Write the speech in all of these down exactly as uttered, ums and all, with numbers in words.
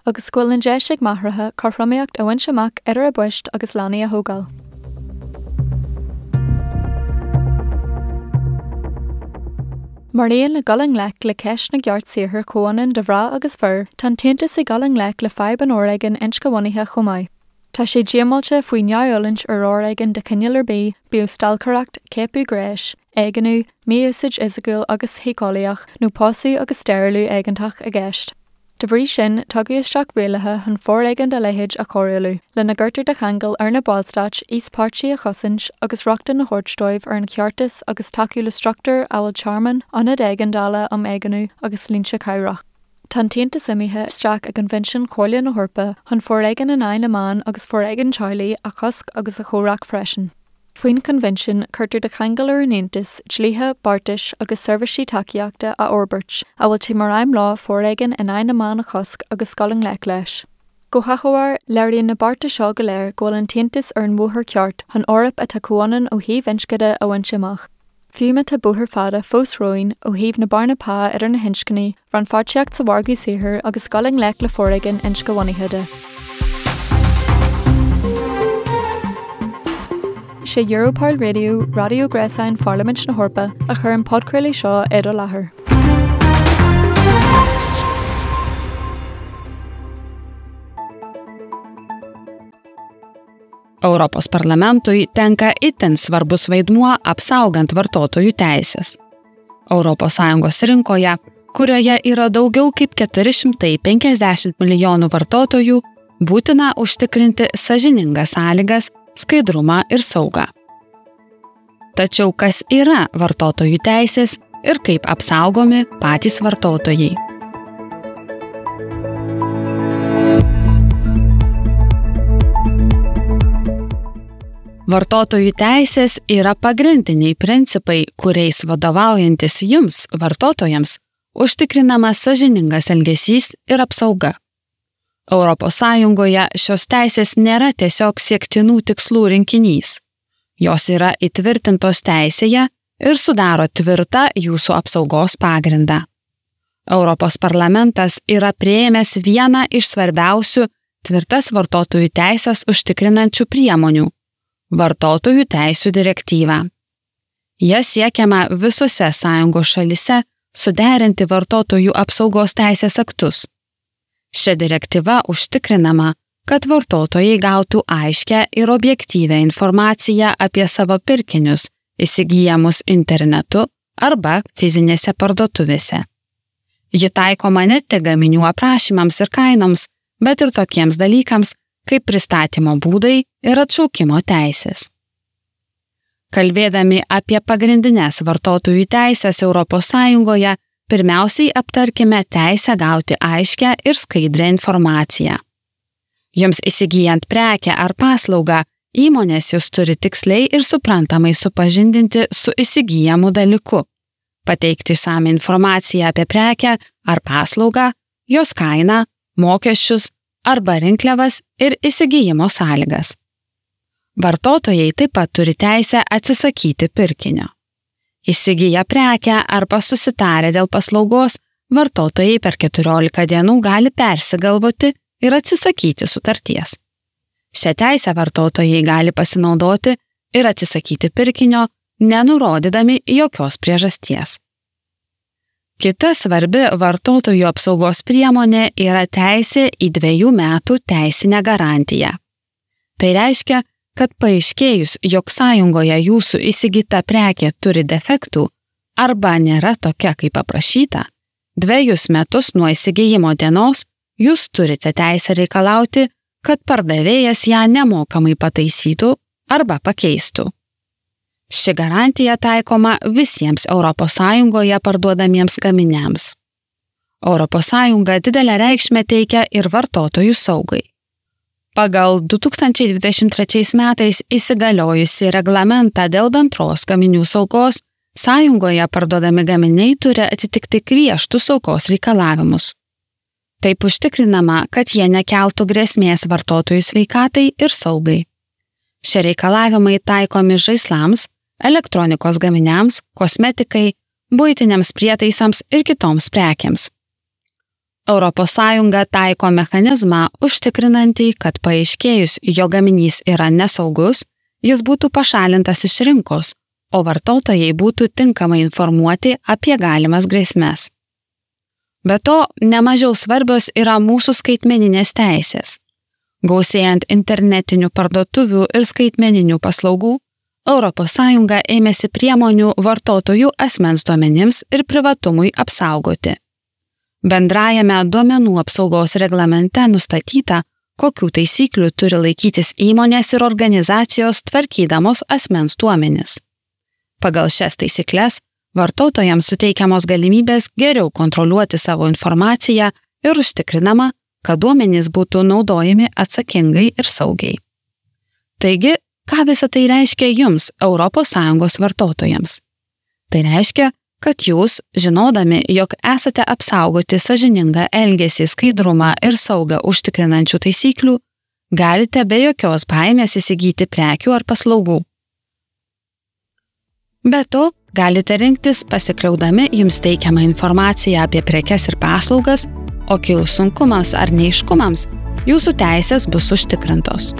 agus scoilann deisig maithrithe corfraíocht a bhain semach idir a buist agus leanaí a thógáil. Mar éon le galang lech le ceis na geart saothar comhanan de bhrá agus fir, tá taontas i galang lech le fadhb an óráigean inscomhaithe chomáid. Tá sé diamáilte faoi neamholint ar óráigean de cinnealar bí, bíú stalcaracht, cépú gréis, éigeanú, míúsaid isagúil agus hícálaíoch nó pásaí agus steirlú éigentach a gceist. De bhrí sin tugadh isteach rialathe chun fóráigean de leithead a choiriúlú, le na gcuirtear de cheangal ar na báilstáit os páirtí a chosint agus reachtain na hórdstóibh ar na ceartas agus takeú le struchtúr Ail Charman anad éigean dála am éigeanú agus línse cairach. Tá taontas imithe isteach a convention chomhairle na hhorpa chun fóráigean in aghaidh amán agus fóráigean Charlie a chosc agus a chóraach freisin. Faoin convention chuirtear de cheangal ar an Aontas, tlíthe, bartais agus serviceí takeíochta a orbairt, a bhfuil tí mar aim lá fóráigean in aghaidh amán a chosc agus scaling lech leis. Go chachoir leiríonn na barta seo go léir go bhfuil an taontas ar an mhuthar ceart chun orrap a tacuanan ó thaobh inscide a bhain semach. Fiúme tá búthar fada fós roin ó thaobh na barna pá ar na hinscinaí ran fáteacht sa bhargaí saothar agus scaling lech le fóráigean inscomhaithe. sé Europol Radio, Radio Gréasáin Parliament na Hórpa a chur an podcréalaí seo ar a láthair. Europos parlamentui tenka itin svarbus vaidmuo apsaugant vartotojų teisės. Europos Sąjungos rinkoje, kurioje yra daugiau kaip keturi šimtai penkiasdešimt milijonų vartotojų, būtina užtikrinti sąžiningas sąlygas, skaidrumą ir saugą. Tačiau kas yra vartotojų teisės ir kaip apsaugomi patys vartotojai? Vartotojų teisės yra pagrindiniai principai, kuriais vadovaujantis jums, vartotojams, užtikrinamas sąžiningas elgesys ir apsauga. Europos Sąjungoje šios teisės nėra tiesiog siektinų tikslų rinkinys. Jos yra įtvirtintos teisėje ir sudaro tvirtą jūsų apsaugos pagrindą. Europos parlamentas yra priėmęs vieną iš svarbiausių tvirtas vartotojų teisės užtikrinančių priemonių – vartotojų teisių direktyvą. Jie siekiama visose sąjungos šalyse suderinti vartotojų apsaugos teisės aktus. Šia direktyva užtikrinama, kad vartotojai gautų aiškę ir objektyvę informaciją apie savo pirkinius, įsigyjamus internetu arba fizinėse parduotuvėse. Ji taikoma ne tik gaminių aprašymams ir kainoms, bet ir tokiems dalykams, kaip pristatymo būdai ir atšaukimo teisės. Kalbėdami apie pagrindinės vartotojų teisės Europos Sąjungoje, pirmiausiai aptarkime teisę gauti aiškę ir skaidrę informaciją. Jums įsigyjant prekę ar paslaugą, įmonės jūs turi tiksliai ir suprantamai supažindinti su įsigyjamu dalyku, pateikti išsamią informaciją apie prekę ar paslaugą, jos kainą, mokesčius arba rinkliavas ir įsigijimo sąlygas. Vartotojai taip pat turi teisę atsisakyti pirkinio. Įsigiję prekę arba susitarę dėl paslaugos, vartotojai per keturiolika dienų gali persigalvoti ir atsisakyti sutarties. Šią teisę vartotojai gali pasinaudoti ir atsisakyti pirkinio, nenurodydami jokios priežasties. Kita svarbi vartotojų apsaugos priemonė yra teisė į dviejų metų teisinę garantiją. Tai reiškia, kad paaiškėjus, jog sąjungoje jūsų įsigyta prekė turi defektų arba nėra tokia, kaip aprašyta, dviejus metus nuo įsigijimo dienos jūs turite teisę reikalauti, kad pardavėjas ją nemokamai pataisytų arba pakeistų. Ši garantija taikoma visiems Europos Sąjungoje parduodamiems gaminiams. Europos Sąjunga didelę reikšmę teikia ir vartotojų saugai. Pagal du tūkstančiai dvidešimt trečiais metais įsigaliojusi reglamentą dėl bendros gaminių saugos, sąjungoje parduodami gaminiai turi atitikti griežtus saugos reikalavimus. Taip užtikrinama, kad jie nekeltų grėsmės vartotojų sveikatai ir saugai. Šie reikalavimai taikomi žaislams, elektronikos gaminiams, kosmetikai, buitiniams prietaisams ir kitoms prekiams. Europos Sąjunga taiko mechanizmą užtikrinantį, kad paaiškėjus, jo gaminys yra nesaugus, jis būtų pašalintas iš rinkos, o vartotojai būtų tinkamai informuoti apie galimas grėsmes. Be to, nemažiau svarbios yra mūsų skaitmeninės teisės. Gausėjant internetinių parduotuvių ir skaitmeninių paslaugų, Europos Sąjunga ėmėsi priemonių vartotojų asmens duomenims ir privatumui apsaugoti. Bendrajame duomenų apsaugos reglamente nustatyta, kokių taisyklių turi laikytis įmonės ir organizacijos tvarkydamos asmens duomenis. Pagal šias taisykles, vartotojams suteikiamos galimybės geriau kontroliuoti savo informaciją ir užtikrinama, kad duomenys būtų naudojami atsakingai ir saugiai. Taigi, ką visa tai reiškia jums, Europos Sąjungos vartotojams? Tai reiškia, kad jūs, žinodami, jog esate apsaugoti sąžiningą elgesį, skaidrumą ir saugą užtikrinančių taisyklių, galite be jokios baimės įsigyti prekių ar paslaugų. Be to, galite rinktis pasikliaudami jums teikiamą informaciją apie prekes ir paslaugas, o kilus sunkumams ar neaiškumams, jūsų teisės bus užtikrintos.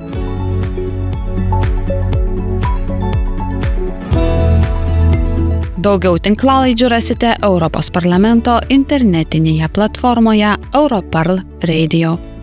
Daugiau tinklalaidžių rasite Europos parlamento internetinėje platformoje Europarl Radio.